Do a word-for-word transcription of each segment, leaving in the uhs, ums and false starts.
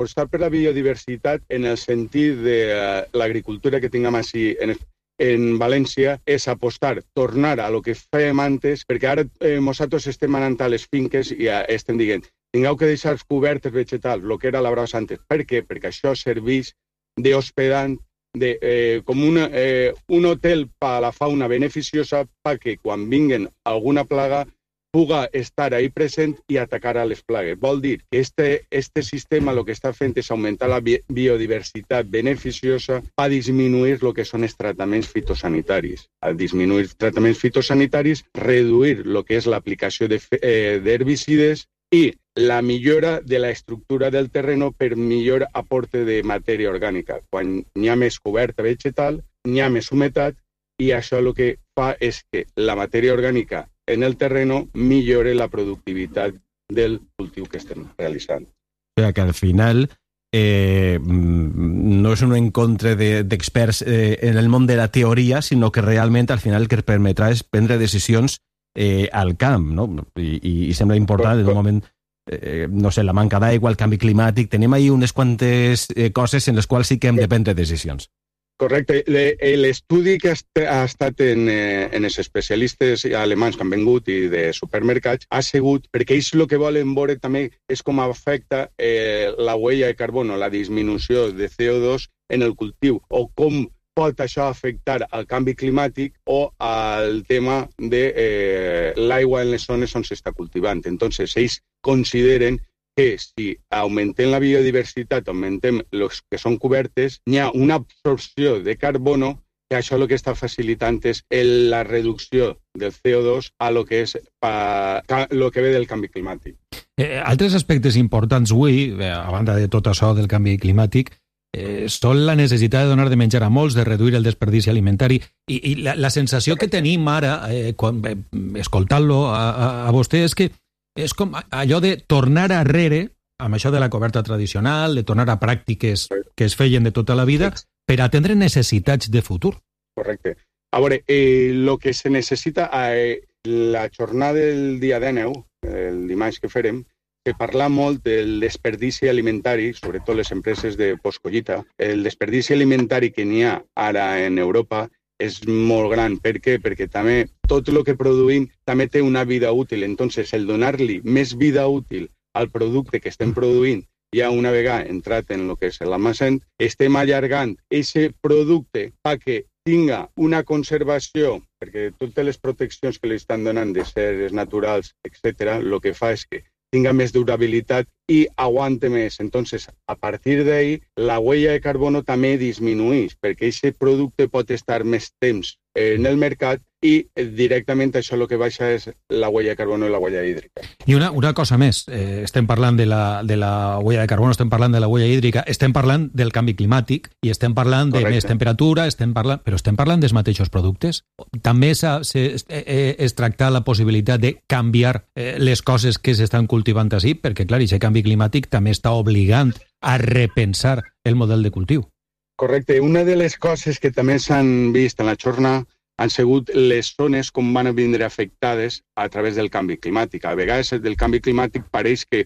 apostar per la biodiversitat en el sentit de uh, l'agricultura que tinguem així en, en València és apostar, tornar a lo que fèiem antes, perquè ara eh, nosaltres estem anant a les finques i uh, estem dient tingueu que deixar cobertes vegetals, el que era labrar antes. Per què? Perquè això serveix d'hospedant, de, eh, com una, eh, un hotel per a la fauna beneficiosa perquè quan vinguen alguna plaga puga estar ahí present i atacar a les plagues. Vol dir que este, este sistema el que està fent és augmentar la bi biodiversitat beneficiosa per disminuir el que són els tractaments fitosanitaris. Al disminuir tractaments fitosanitaris, reduir el que és l'aplicació d'herbicides i la millora de la estructura del terreno per millor aporte de matèria orgànica. Quan hi ha més coberta vegetal, hi ha més humitat i això el que fa és que la matèria orgànica en el terreno millore la productivitat del cultiu que estem realitzant. O sigui que al final eh, no és un encontre d'experts de, eh, en el món de la teoria, sinó que realment al final el que permetrà és prendre decisions eh, al camp, no? I, i, i sembla important en un moment, eh, no sé, la manca d'aigua, el canvi climàtic, tenim ahí unes quantes eh, coses en les quals sí que hem de prendre decisions. Correcte. L'estudi que ha estat en, en els especialistes alemans que han vingut i de supermercats ha sigut, perquè ells el que volen veure també és com afecta eh, la huella de carbono, la disminució de C O dos en el cultiu, o com pot això afectar al canvi climàtic o al tema de eh, l'aigua en les zones on s'està cultivant. Entonces, ells consideren que si augmentem la biodiversitat, augmentem els que són cobertes, hi ha una absorció de carbono que això el que està facilitant és la reducció del C O dos a lo que és pa, lo que ve del canvi climàtic. Eh, altres aspectes importants avui, a banda de tot això del canvi climàtic, eh, són la necessitat de donar de menjar a molts, de reduir el desperdici alimentari i, i la, la sensació que tenim ara, eh, quan, eh, escoltant-lo a, a, a vostè, és que és com allò de tornar arrere amb això de la coberta tradicional, de tornar a pràctiques que es feien de tota la vida per atendre necessitats de futur. Correcte. A veure, eh, lo que se necessita eh, la jornada del dia dinou, el dimarts que farem, que parla molt del desperdici alimentari, sobretot les empreses de postcollita. El desperdici alimentari que n'hi ha ara en Europa és molt gran. Per què? Perquè també tot el que produïm també té una vida útil. Entonces, el donar-li més vida útil al producte que estem produint, ja una vegada entrat en el que és l'almacén, estem allargant aquest producte perquè tinga una conservació, perquè totes les proteccions que li estan donant de seres naturals, etcètera, el que fa és que tinga més durabilitat i aguante més. Entonces, a partir d'ahí, la huella de carbono també disminueix, perquè aquest producte pot estar més temps en el mercat i directament això el que baixa és la huella de carbono i la huella hídrica. I una, una cosa més, eh, estem parlant de la, de la huella de carbono, estem parlant de la huella hídrica, estem parlant del canvi climàtic i estem parlant de Correcte. Més temperatura, estem parlant, però estem parlant dels mateixos productes. També s'ha, es, eh, es tracta la possibilitat de canviar eh, les coses que s'estan cultivant així, perquè clar, aquest canvi climàtic també està obligant a repensar el model de cultiu. Correcte. Una de les coses que també s'han vist en la jornada han sigut les zones com van vindre afectades a través del canvi climàtic. A vegades del canvi climàtic pareix que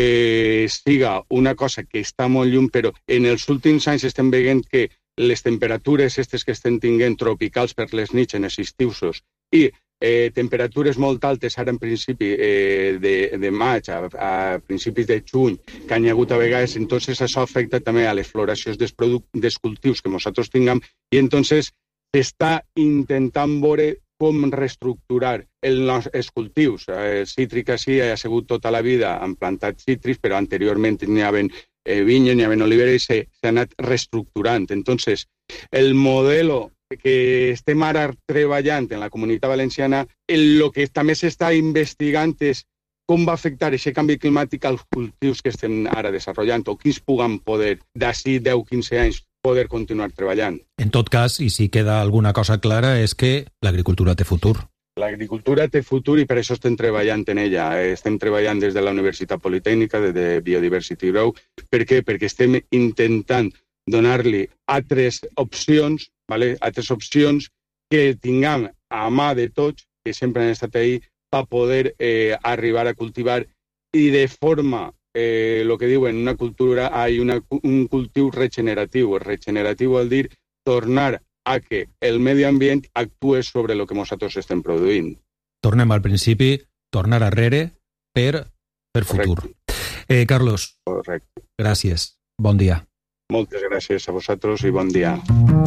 eh, siga una cosa que està molt lluny, però en els últims anys estem veient que les temperatures aquestes que estem tinguent tropicals per les nits en els estius i eh, temperatures molt altes ara en principi eh, de, de maig a, a principis de juny que han hagut a vegades, entonces això afecta també a les floracions dels, dels cultius que nosaltres tinguem i entonces s'està intentant veure com reestructurar el, els cultius. El cítric sí ha sigut tota la vida, han plantat cítrics, però anteriorment n'hi havia eh, vinyes, n'hi havia oliveres i s'ha anat reestructurant. Entonces, el modelo que estem ara treballant en la Comunitat Valenciana, el que també s'està investigant és com va afectar aquest canvi climàtic als cultius que estem ara desenvolupant o quins puguen poder, d'ací deu a quinze anys, poder continuar treballant. En tot cas, i si queda alguna cosa clara, és que l'agricultura té futur. L'agricultura té futur i per això estem treballant en ella. Estem treballant des de la Universitat Politècnica, de Biodiversity Grow. Per què? Perquè estem intentant donar-li altres opcions, ¿vale? altres opcions que tinguem a mà de tots, que sempre han estat ahí, per poder eh, arribar a cultivar i de forma eh, lo que diuen, una cultura, hay una, un cultiu regeneratiu. Regeneratiu vol dir tornar a que el medi ambient actue sobre el que nosaltres estem produint. Tornem al principi, tornar arrere per, per futur. Eh, Carlos, correcte. Gràcies. Bon dia. Moltes gràcies a vosaltres i bon dia.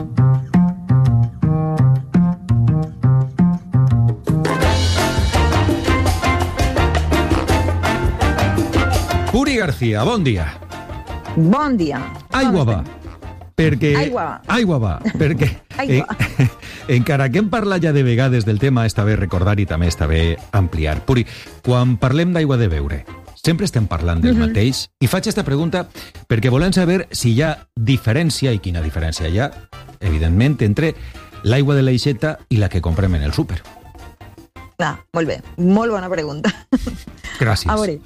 Puri García, bon dia. Bon dia. Aigua va. Perquè... Aigua va. Aigua va. Perquè... Aigua. Eh, encara que hem parlat ja de vegades del tema, està bé recordar i també està bé ampliar. Puri, quan parlem d'aigua de beure, sempre estem parlant del Mhm. mateix, i faig aquesta pregunta perquè volem saber si hi ha diferència, i quina diferència hi ha, evidentment, entre l'aigua de l'aixeta i la que comprem en el súper. Clar, molt bé. Molt bona pregunta. Gràcies. A veure.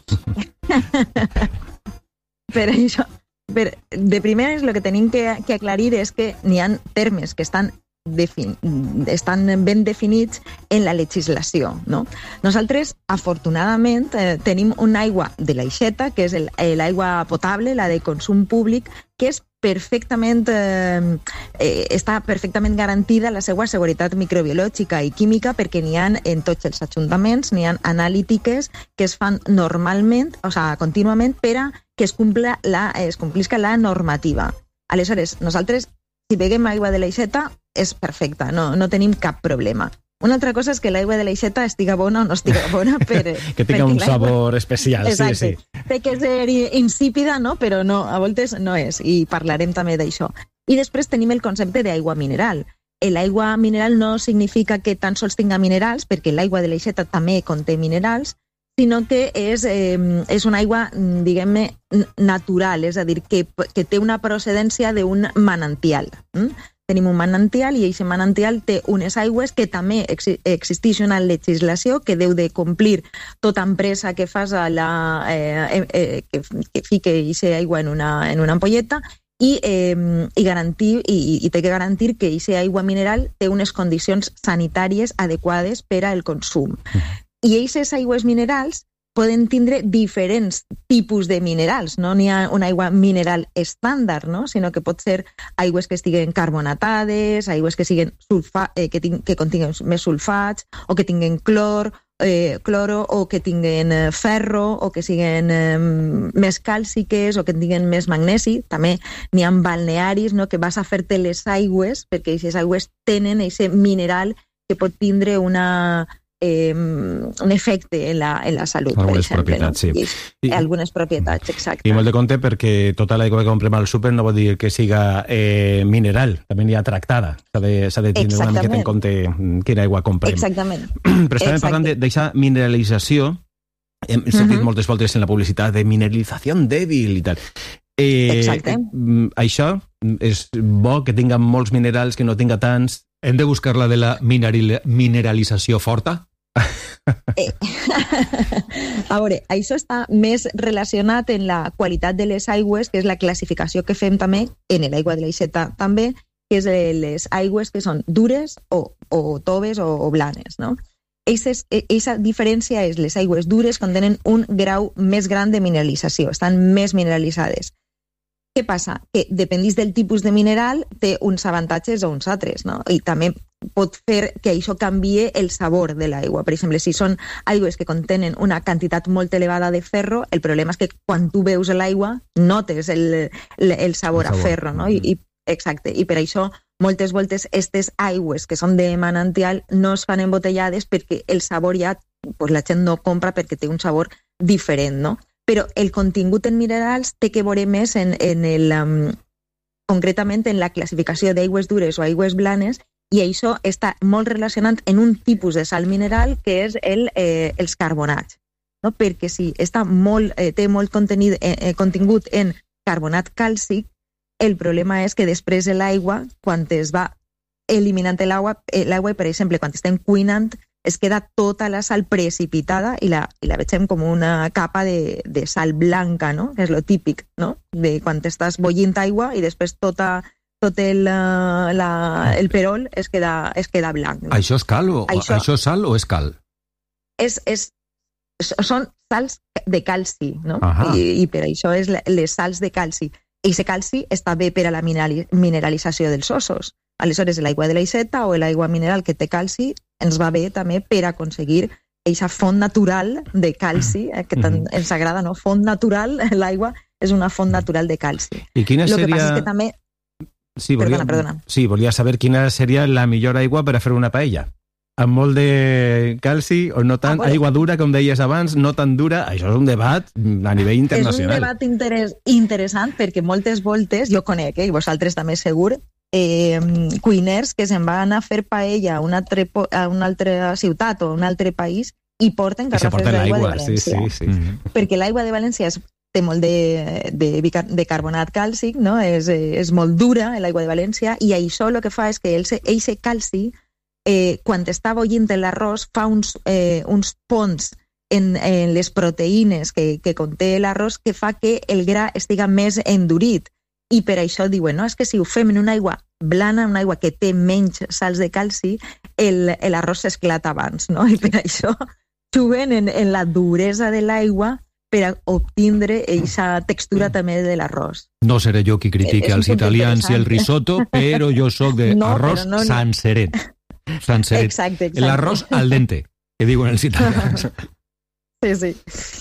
Per això, per, de primeres, el que tenim que, que aclarir és que n'hi ha termes que estan, defin, estan ben definits en la legislació. No? Nosaltres, afortunadament, eh, tenim una aigua de l'aixeta, que és el- eh, l'aigua potable, la de consum públic, que és perfectament, eh, eh, està perfectament garantida la seva seguretat microbiològica i química perquè n'hi ha en tots els ajuntaments, n'hi ha analítiques que es fan normalment, o sigui, contínuament, per a que es, cumpla la, es complisca la normativa. Aleshores, nosaltres, si beguem aigua de l'aixeta, és perfecta, no, no tenim cap problema. Una altra cosa és que l'aigua de l'aixeta estiga bona o no estiga bona. Per, Que tenga perquè un l'aigua- sabor especial, Exacte. sí, sí. Té que ser insípida, no? Però no, a voltes no és, i parlarem també d'això. I després tenim el concepte d'aigua mineral. L'aigua mineral no significa que tan sols tinga minerals, perquè l'aigua de l'aixeta també conté minerals, sinó que és, eh, és una aigua, diguem-ne, n- natural, és a dir, que, que té una procedència d'un manantial. Mm? Tenim un manantial i aquest manantial té unes aigües que també ex existeix una legislació que deu de complir tota empresa que fas a la, eh, eh, que, que fique aquesta aigua en una, en una ampolleta i, eh, i, garantir, i, i té que garantir que aquesta aigua mineral té unes condicions sanitàries adequades per al consum. I aquestes aigües minerals poden tindre diferents tipus de minerals, no n'hi ha una aigua mineral estàndard, no? Sinó que pot ser aigües que estiguen carbonatades, aigües que siguen sulfa, eh, que, ting que continguen més sulfats, o que tinguen clor, eh, cloro, o que tinguen eh, ferro, o que siguen eh, més càlciques, o que tinguen més magnesi. També n'hi ha balnearis, no? Que vas a fer-te les aigües, perquè aquestes aigües tenen aquest mineral que pot tindre una... Eh, un efecte en la, en la salut, Algunes per exemple. propietats, no? sí. I, I- algunes propietats, exacte. I molt de compte perquè tota l'aigua que comprem al súper no vol dir que siga eh, mineral, també n'hi ha tractada. S'ha de, s'ha de tenir una miqueta en compte mm, quina aigua comprem. Exactament. Però estàvem Exacte. parlant d'aquesta mineralització, hem sentit Mhm. moltes voltes en la publicitat de mineralització dèbil i tal. Eh, Exacte. eh, això és bo que tinga molts minerals, que no tinga tants. Hem de buscar la de la mineral mineralització forta? Eh, a veure, això està més relacionat en la qualitat de les aigües, que és la classificació que fem també en l'aigua de l'aixeta també, que és eh, les aigües que són dures o, o toves o, o blanes, no? Aquesta diferència és les aigües dures contenen un grau més gran de mineralització, estan més mineralitzades. Què passa? Que dependís del tipus de mineral, té uns avantatges o uns altres, no? I també pot fer que això canvie el sabor de l'aigua. Per exemple, si són aigües que contenen una quantitat molt elevada de ferro, el problema és que quan tu veus l'aigua notes el, el, el sabor El sabor. a ferro, no? I, i, exacte. I per això moltes voltes aquestes aigües que són de manantial no es fan embotellades perquè el sabor ja, pues la gent no compra perquè té un sabor diferent, no? Però el contingut en minerals té que veure més en, en el, um, concretament en la classificació d'aigües dures o aigües blanes, i això està molt relacionat en un tipus de sal mineral que és el, eh, els carbonats. No? Perquè si està molt, eh, té molt contenit, eh, contingut en carbonat càlcic, el problema és que després de l'aigua, quan es va eliminant l'aigua, eh, l'aigua, per exemple, quan estem cuinant, es queda tota la sal precipitada i la, i la vegem com una capa de, de sal blanca, no? Que és lo típic, no? De quan estàs bollint aigua i després tota, tot el, la, el perol es queda, es queda blanc. No? Això és cal o Això- això és sal o és cal? És, és, són sals de calci, no? Ahà. I, I per això és la- les sals de calci. I aquest calci està bé per a la minerali- mineralització dels ossos. Aleshores, l'aigua de l'aixeta o l'aigua mineral que té calci ens va bé també per aconseguir aquesta font natural de calci, eh, que tant ens agrada, no? Font natural, l'aigua és una font natural de calci. I quina El que seria... passa és que també... Sí, volia... Perdona, perdona. Sí, volia saber quina seria la millor aigua per a fer una paella. Amb molt de calci o no tant, Ah, bueno. aigua dura, com deies abans, no tan dura. Això és un debat a nivell És un internacional. debat interes, interessant perquè moltes voltes, jo conec, eh, i vosaltres també segur, eh, cuiners que se'n van a fer paella a una, altre, po- a una altra ciutat o a un altre país i porten I se garrafes porta d'aigua de l'aigua, sí, València. sí, sí. Mm. Perquè l'aigua de València és, té molt de, de, bicar- de carbonat càlcic, no? és, eh, és molt dura l'aigua de València, i això el que fa és que aquest calci, eh, quan està bullint l'arròs, fa uns, eh, uns ponts en, en les proteïnes que, que conté l'arròs que fa que el gra estiga més endurit. I per això diuen, no, és que si ho fem en una aigua blana, una aigua que té menys sals de calci, el- l'arròs s'esclata abans, no? I per això juguen en, en la duresa de l'aigua per a obtindre aquesta textura també de l'arròs. No seré jo qui critique És un als punt italians i el interessant. risotto, però jo sóc de No, arròs però no, no. sanseret. Sanseret. Exacte, exacte. L'arròs al dente, que diuen els italians. Sí, sí.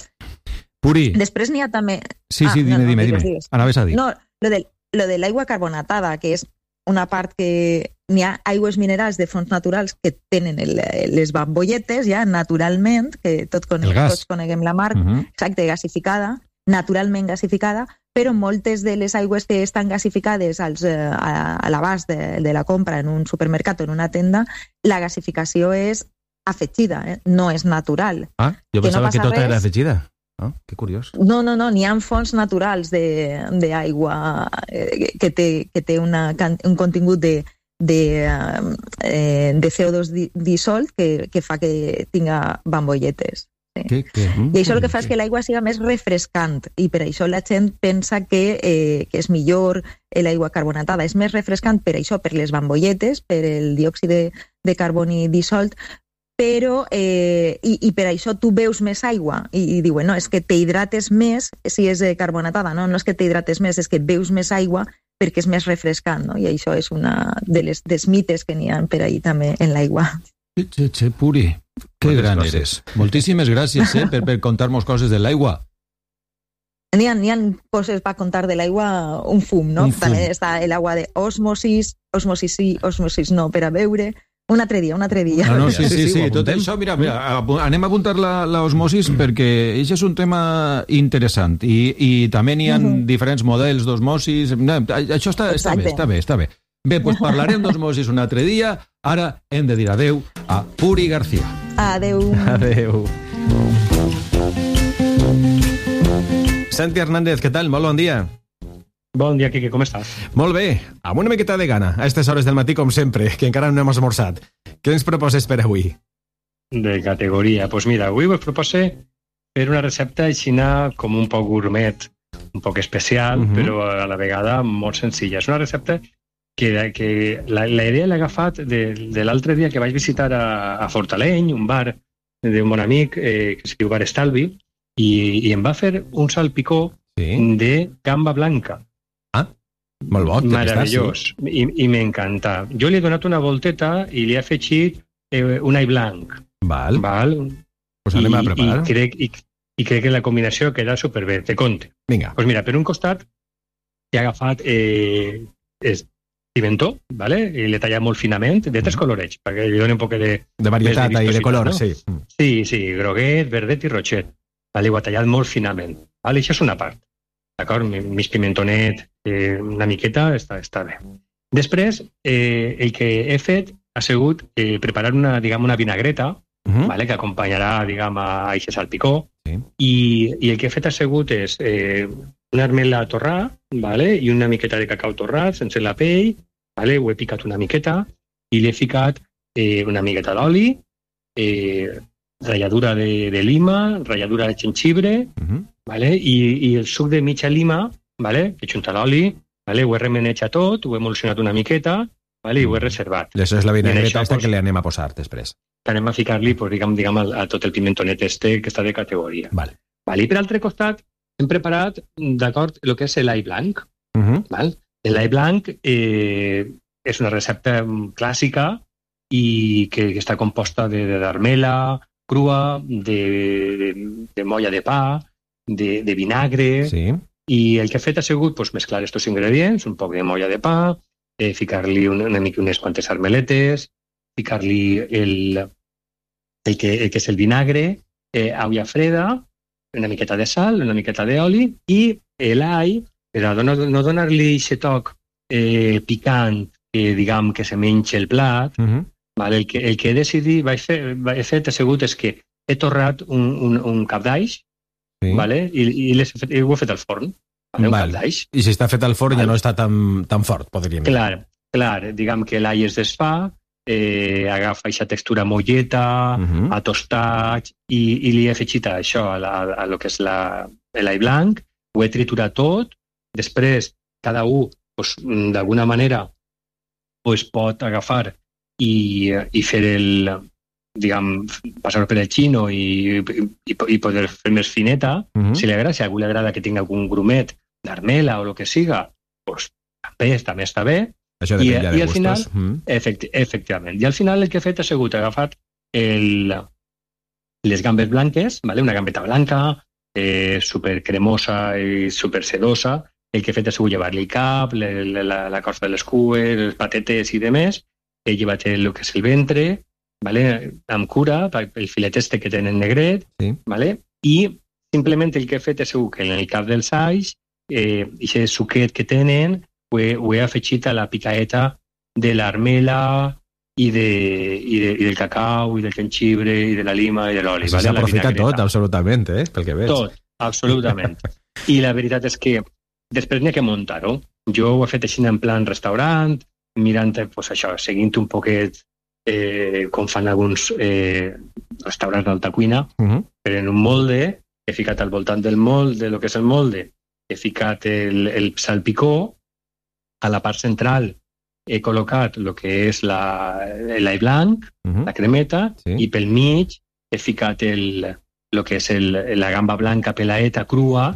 Puri, Després n'hi ha també... sí, Ah, sí, no, dime, no, dime, digues, dime. digues. Anaves a dir. No, lo de, lo de l'aigua carbonatada, que és una part que n'hi ha aigües minerals de fonts naturals que tenen el, les bambolletes ja naturalment, que tot con, El gas. tots coneguem la marca, Mhm. exacte, gasificada, naturalment gasificada, però moltes de les aigües que estan gasificades als, eh, a, a l'abast de, de la compra en un supermercat o en una tenda, la gasificació és afegida, eh? No és natural. Ah, jo Que no pensava que, passa tota era res. afegida. Ah, que curiós. No, no, no, n'hi ha fonts naturals de- d'aigua eh, que té, que té una, can- un contingut de, de, eh, de C O dos di- dissolt que, que fa que tinga bambolletes. Que, que... I això el que fa és que l'aigua siga més refrescant, i per això la gent pensa que, eh, que és millor l'aigua carbonatada. És més refrescant per això, per les bambolletes, per el diòxid de, de carboni dissolt, però, eh, i, i per això tu beus més aigua, i, i diuen, no, és que t'hidrates més si és eh, carbonatada, no? No és que t'hidrates més, és que beus més aigua perquè és més refrescant, no? I això és una de les des mites que n'hi ha per ahir també en l'aigua. Che, che, che, Puri, que Moltes gran gràcies. eres. Moltíssimes gràcies eh, per, per contar-nos coses de l'aigua. N'hi ha, n'hi ha coses per contar de l'aigua, un fum, no? Un fum. També està l'aigua d'osmosis, osmosis sí, osmosis no, per a beure. Un altre dia, un altre dia. No, no, Ja, sí, sí, sí, sí, sí, ho tot apuntem. això, mira, mira, apu- anem a apuntar la, la osmosis perquè això és un tema interessant i, i també n'hi ha Mhm. diferents models d'osmosis. No, això està, està bé, Exacte. està bé, està bé. Bé, doncs parlarem d'osmosis un altre dia. Ara hem de dir adeu a Puri García. Adeu. Adeu. Santi Hernández, què tal? Molt bon dia. Bon dia, Quique, com estàs? Molt bé, amb una miqueta de gana, a aquestes hores del matí, com sempre, que encara no hem esmorzat. Què ens proposes per avui? De categoria. Doncs pues mira, avui us propose fer una recepta aixina com un poc gourmet, un poc especial, Mhm. però a la vegada molt senzilla. És una recepta que, que la, la idea l'he agafat de, de l'altre dia que vaig visitar a, a Fortaleny, un bar d'un bon amic eh, que es diu Bar Estalvi, i, i em va fer un salpicó Sí? de gamba blanca. Molt bo. Meravellós. I, i m'encanta. Jo li he donat una volteta i li he afegit eh, un all blanc. Val, Val? pues anem a I, preparar. i, crec, i, I crec que la combinació queda superbé, te conte. Vinga. Doncs mira, per un costat he agafat eh, és pimentó, vale? I l'he tallat molt finament, de tres colorets, perquè li doni un poc de... De varietat més de i de vistositat, color, no? sí. Sí, sí, groguet, verdet i roixet. Vale? Ho he tallat molt finament. Vale? Això és una part. D'acord? Mig pimentonet, eh, una miqueta, està, està bé. Després, eh, el que he fet ha sigut eh, preparar una, diguem, una vinagreta, Uh -huh. vale? Que acompanyarà, diguem, a aquest salpicó. Sí. I, I el que he fet ha sigut és eh, una armela torrà, vale? I una miqueta de cacau torrat, sense la pell, vale? Ho he picat una miqueta i li he ficat eh, una miqueta d'oli, eh, ratlladura de, de lima, ratlladura de jengibre, Uh -huh. vale? I, i el suc de mitja lima, vale? He juntat l'oli, vale? Ho he remenejat tot, ho he emulsionat una miqueta, vale? I ho he reservat. I això és la I en vinagreta això, aquesta pues, que li anem a posar després. anem a ficar-li pues, diguem, diguem, a, a tot el pimentonet este que està de categoria. Vale. Vale. I per altre costat hem preparat, d'acord, el que és l'all blanc. Uh -huh. Val? L'all blanc eh, és una recepta clàssica i que, que està composta de, de d'armela crua, de, de, de molla de pa, de, de vinagre, Sí. i el que he fet ha sigut pues, mesclar estos ingredients, un poc de molla de pa, eh, ficar-li una, una mica unes quantes armeletes, ficar-li el, el, que, el que és el vinagre, eh, aigua freda, una miqueta de sal, una miqueta d'oli, i l'all, per a no, no donar-li aquest toc eh, picant que, diguem, que se menja el plat, Uh -huh. vale? el, que, el que he decidit, vaig fer, he fet, ha sigut és que he torrat un, un, un cap d'alls, Sí. vale? I, i, fet, i ho he fet al forn, vale? un Val. cap d'alls. I si està fet al forn Val. ja no està tan, tan fort, podríem dir. Clar, clar, diguem que l'all es desfà, eh, agafa aquesta textura molleta, Uh -huh. a tostats, i, i li he afegit això a, la, a lo que és la, l'all blanc, ho he triturat tot, després cada un pues, d'alguna manera pues, pot agafar i, i fer el, diguem, passar per el xino i, i, i poder fer més fineta, Uh -huh. si li agrada, si a algú li agrada que tingui algun grumet d'armela o el que siga, pues, també, també està bé. Això I, depèn ja i de al final, gustos. Uh -huh. efecti efectivament, i al final el que he fet ha sigut agafat el, les gambes blanques, vale? Una gambeta blanca, eh, super cremosa i super sedosa. El que he fet ha sigut llevar-li el cap, la, la, la cosa de les cues, les patetes i demés. He llevat el que és el ventre, vale? Amb cura, el filet este que tenen negret, Sí. vale? I simplement el que he fet ha sigut que en el cap dels alls, eh, aquest suquet que tenen, ho he, ho he afegit a la picaeta de l'armela i, de, i, de, i del cacau, i del jengibre, i de la lima, i de l'oli. Així Vale? La s'aprofita vinagreta. tot, absolutament, eh? Pel que veig. Tot, absolutament. I la veritat és que després n'hi ha que muntar-ho. Jo ho he fet així en plan restaurant, mirant, pues, això, seguint un poquet eh, com fan alguns eh, restaurants d'alta cuina, Uh -huh. però en un molde, he ficat al voltant del molde, del que és el molde, he ficat el, el salpicó, a la part central he col·locat el que és l'all blanc, Uh -huh. la cremeta, Sí. i pel mig he ficat el, el que és el, la gamba blanca pelaeta crua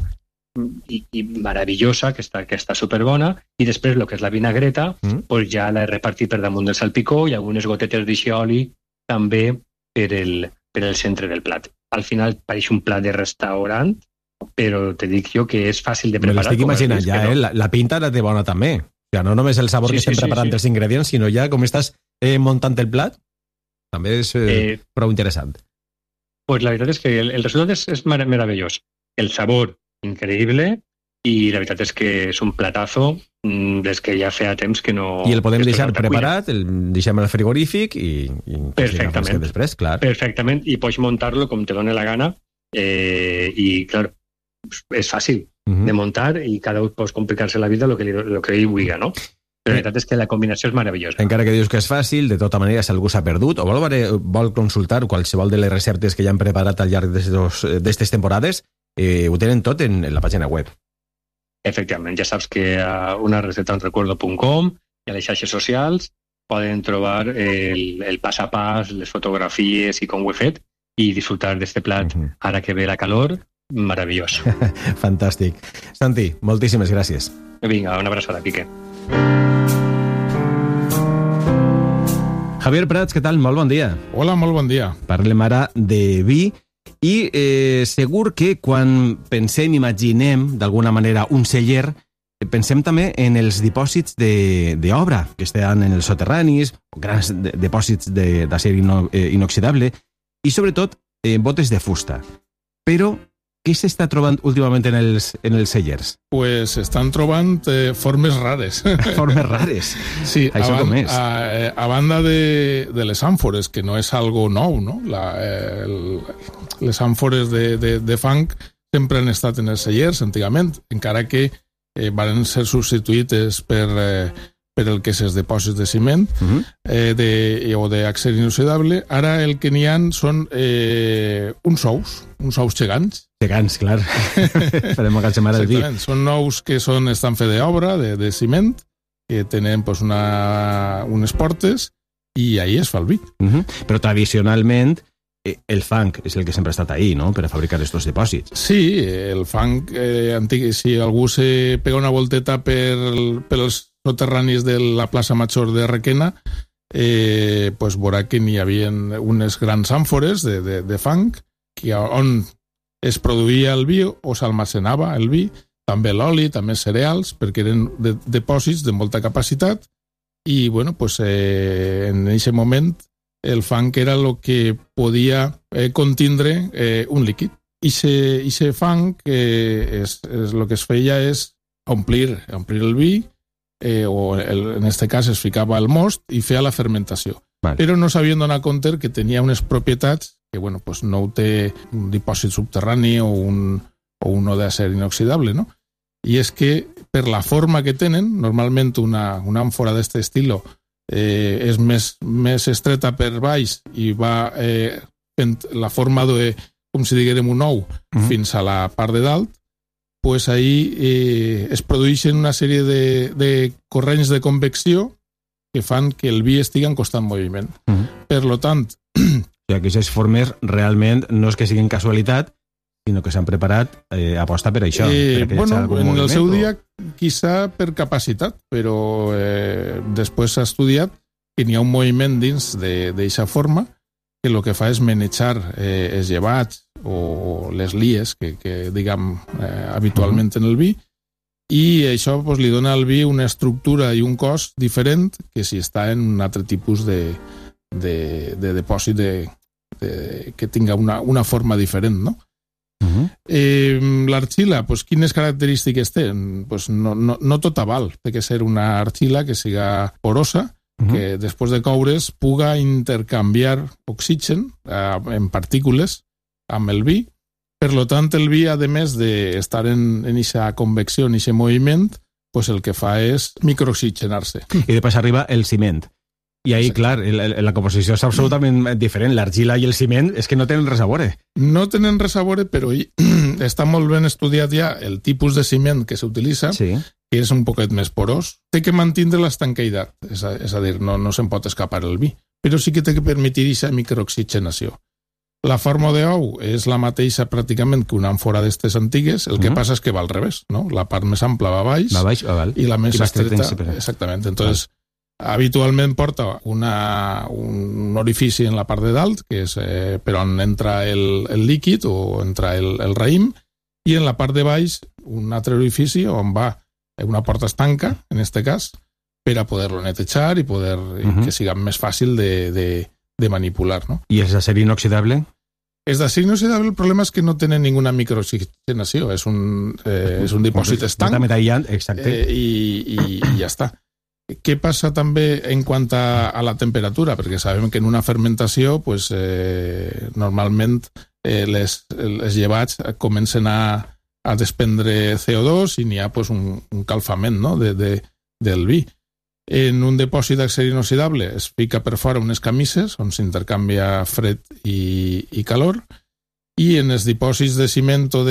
i, i meravellosa, que està, que està superbona, i després el que és la vinagreta, Mm. pues ja l'he repartit per damunt del salpicó i algunes gotetes d'oli també per el, per el centre del plat. Al final pareix un plat de restaurant, però te dic jo que és fàcil de Me preparar. l'estic com has imaginant vist, ja, que no. eh? La, la pinta la té bona també. O sigui, no només el sabor Sí, que sí, estem sí, preparant sí. dels ingredients, sinó ja com estàs eh, muntant el plat, també és eh, Eh, prou interessant. Pues la veritat és que el, el resultat és, és mer meravellós. El sabor, increïble, i la veritat és que és un platazo mm, des que ja feia temps que no... I el podem que esto deixar és alta cuina. preparat, el deixem al frigorífic i, i Perfectament. després, clar. Perfectament, i pots muntar-lo com te dóna la gana, eh, i, clar, és fàcil Uh -huh. de muntar i cada un pot complicar-se la vida el que, li, lo que ell vulgui, no? Però la veritat és que la combinació és meravellosa. Encara que dius que és fàcil, de tota manera, si algú s'ha perdut o vol, vol consultar qualsevol de les receptes que ja han preparat al llarg d'aquestes temporades, eh, ho tenen tot en, en la pàgina web. Efectivament, ja saps que a una receta en recuerdo punt com i a les xarxes socials poden trobar el, el pas a pas, les fotografies i com ho he fet, i disfrutar d'este plat, Uh -huh. ara que ve la calor, meravellós. Fantàstic. Santi, moltíssimes gràcies. Vinga, una abraçada, Pique. Javier Prats, què tal? Molt bon dia. Hola, molt bon dia. Parlem ara de vi i eh, segur que quan pensem, imaginem d'alguna manera un celler, pensem també en els dipòsits d'obra que estan en els soterranis, grans dipòsits d'acer ino, eh, inoxidable i sobretot eh, botes de fusta. Però què s'està trobant últimament en els, en els cellers? Pues estan trobant eh, formes rares. Formes rares. Sí, Això a, com és? A, a banda de, de les àmfores, que no és algo nou, no? La, eh, el, les àmfores de, de, de fang sempre han estat en els cellers, antigament, encara que eh, van ser substituïtes per, eh, per el que és els dipòsits de ciment Uh -huh. eh, de, o d'acer inoxidable. Ara el que n'hi ha són eh, uns ous, uns ous gegants. Gegants, clar. Farem que mare el vi. Exactament, són ous que són, estan fets d'obra, de, de ciment, que tenen pues, una, unes portes i ahí es fa el vi. Uh-huh. Però tradicionalment el fang és el que sempre ha estat ahí, no?, per a fabricar estos dipòsits. Sí, el fang eh, antic, si algú se pega una volteta per, per els soterranis de la plaça Major de Requena, eh, pues veurà que n'hi havia unes grans àmfores de, de, de fang que on es produïa el vi o s'almacenava el vi, també l'oli, també cereals, perquè eren de, depòsits de molta capacitat i, bueno, pues, eh, en aquest moment el fang era el que podia eh, contindre eh, un líquid. I aquest fang, eh, és, és, el que es feia és omplir, omplir el vi, eh, o el, en aquest cas es ficava el most i feia la fermentació. Vale. Però no s'havien donat compte que tenia unes propietats que, bueno, pues no ho té un dipòsit subterrani o, un, o uno d'acer inoxidable, no? I és que per la forma que tenen, normalment una, una àmfora d'aquest estil Eh, és més, més estreta per baix i va eh, fent la forma de, com si diguérem un ou, uh-huh. fins a la part de dalt, pues ahí eh, es produeixen una sèrie de, de corrents de convecció que fan que el vi estigui en constant moviment. Uh-huh. Per lo tant... O sigui, que aquestes formes realment no és que siguin casualitat, sinó que s'han preparat eh, aposta per això. Eh, per bueno, en el seu o... dia, quizá per capacitat, però eh, després s'ha estudiat que n'hi ha un moviment dins d'aquesta forma que el que fa és manejar eh, els llevats o les lies que, que diguem, eh, habitualment uh-huh. en el vi, i això pues, li dona al vi una estructura i un cos diferent que si està en un altre tipus de, de, de depòsit de, de, que tinga una, una forma diferent, no? Uh-huh. Eh, l'argila, pues, quines característiques té? Pues no, no, no tota val, té que ser una argila que siga porosa, uh-huh. que després de coure's puga intercanviar oxigen eh, en partícules amb el vi. Per lo tant, el vi, a més d'estar en aquesta convecció, en aquest moviment, pues el que fa és microoxigenar-se. I després arriba el ciment. I ahí, sí. clar, la composició és absolutament diferent. L'argila i el ciment és que no tenen res a veure. No tenen res a veure, però està molt ben estudiat ja el tipus de ciment que s'utilitza, sí. que és un poquet més porós. Té que mantenir l'estanqueïtat, és a, és a dir, no, no se'n pot escapar el vi, però sí que té que permetre aquesta microoxigenació. La forma d'ou és la mateixa pràcticament que una àmfora d'estes antigues, el que uh-huh. passa és que va al revés, no? La part més ampla va a baix, va baix va val. I la més I estreta... Exactament, entonces... Habitualment porta una, un orifici en la part de dalt, que és eh, per on entra el, el líquid o entra el, el raïm, i en la part de baix un altre orifici on va una porta estanca, en aquest cas, per a poder-lo netejar i poder uh-huh. que siga més fàcil de, de, de manipular. No? I és d'acer inoxidable? És d'acer inoxidable, el problema és que no tenen ninguna microoxigenació, és un, eh, és un dipòsit estanc eh, i, i, i ja està. Què passa també en quant a, a la temperatura? Perquè sabem que en una fermentació pues, eh, normalment eh, les, les llevats comencen a, a desprendre C O dos i n'hi ha pues, un, un calfament no? de, de, del vi. En un dipòsit d'acer inoxidable es fica per fora unes camises on s'intercanvia fred i, i calor, i en els dipòsits de ciment o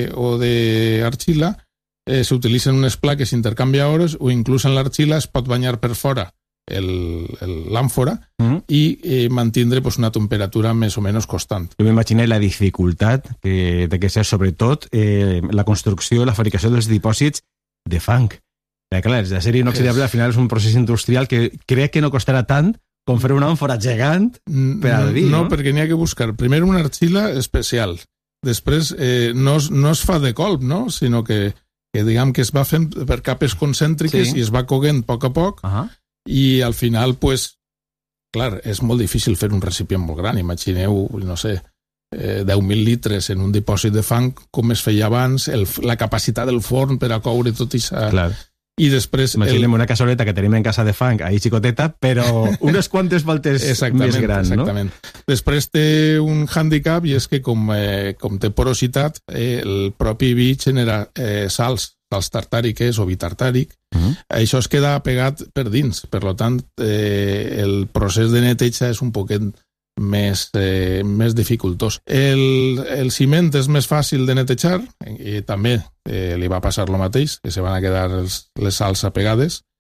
d'argila Eh, s'utilitzen unes plaques intercanviadores o inclús en l'argila es pot banyar per fora l'àmfora mm. i eh, mantindre pues, una temperatura més o menys constant. Jo m'imagino la dificultat que té que ser sobretot eh, la construcció i la fabricació dels dipòsits de fang. Perquè clar, l'acer inoxidable al final és un procés industrial que crec que no costarà tant com fer una àmfora gegant per al vi, no? No, perquè n'hi ha que buscar primer una argila especial. Després eh, no, es, no es fa de colp, no? Sinó que que diguem que es va fent per capes concèntriques sí. i es va coguent a poc a poc uh-huh. i al final, pues, clar, és molt difícil fer un recipient molt gran. Imagineu, no sé, eh, deu mil litres en un dipòsit de fang, com es feia abans, el, la capacitat del forn per a coure tot això. Clar. I després... Imaginem el... una cassoleta que tenim en casa de fang, ahí xicoteta, però unes quantes voltes més gran, exactament. No? Després té un handicap i és que com, eh, com té porositat, eh, el propi vi genera eh, sals, sals tartàriques o vi tartàric. Uh-huh. Això es queda pegat per dins. Per tant, eh, el procés de neteja és un poquet més, eh, més dificultós. El, el ciment és més fàcil de netejar i també eh, li va passar el mateix, que se van a quedar els, les sals apegades,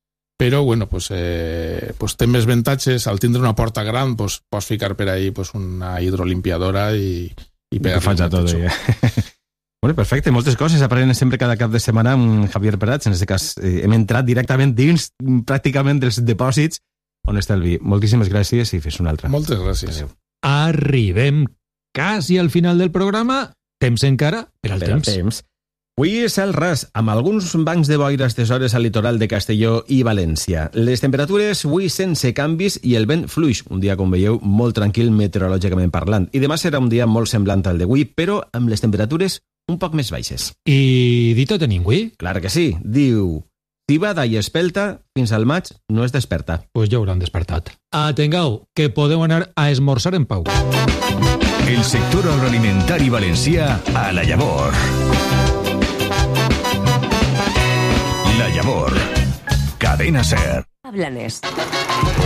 però bueno, pues, eh, pues té més avantatges. Al tindre una porta gran, pues, pots ficar per ahí pues, una hidrolimpiadora i, i pegar faig a tot. Ja. Bueno, perfecte, moltes coses aprenen sempre cada cap de setmana amb Javier Prats. En aquest cas eh, hem entrat directament dins pràcticament dels dipòsits on està el vi. Moltíssimes gràcies i fes una altra. Moltes gràcies. Adéu. Arribem quasi al final del programa. Temps encara per al per temps. temps. Avui és cel ras, amb alguns bancs de boira a aquestes hores al litoral de Castelló i València. Les temperatures avui sense canvis i el vent fluix. Un dia, com veieu, molt tranquil meteorològicament parlant. I demà serà un dia molt semblant al d'avui, però amb les temperatures un poc més baixes. I Dito tenim avui? Clar que sí. Diu: cibada i espelta, fins al maig no es desperta. Pues ja hauran despertat. Atengueu, que podeu anar a esmorzar en pau. El sector agroalimentari valencià a La Llavor. La Llavor. Cadena Ser. Hablanes.